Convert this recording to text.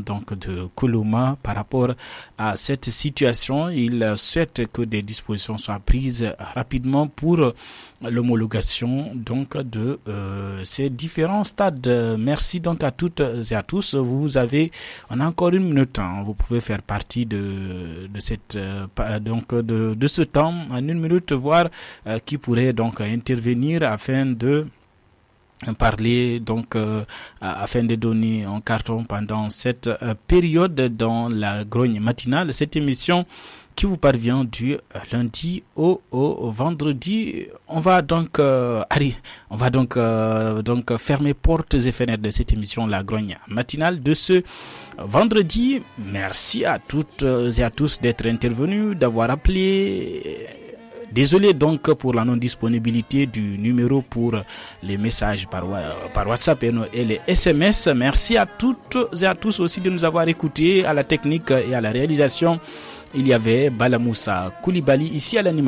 donc de Koloma par rapport à cette situation. Il souhaite que des dispositions soient prises rapidement pour l'homologation donc de ces différents stades. Merci donc à toutes et à tous. On a encore une minute. Vous pouvez faire partie de cette de ce temps en une minute, voir qui pourrait donc intervenir afin de parler donc afin de donner un carton pendant cette période dans la grogne matinale. Cette émission qui vous parvient du lundi au vendredi. On va donc fermer portes et fenêtres de cette émission, la grogne matinale de ce vendredi. Merci à toutes et à tous d'être intervenus, d'avoir appelé. Désolé donc pour la non-disponibilité du numéro pour les messages par WhatsApp et les SMS. Merci à toutes et à tous aussi de nous avoir écoutés. À la technique et à la réalisation, il y avait Balamoussa Koulibaly ici à l'animation.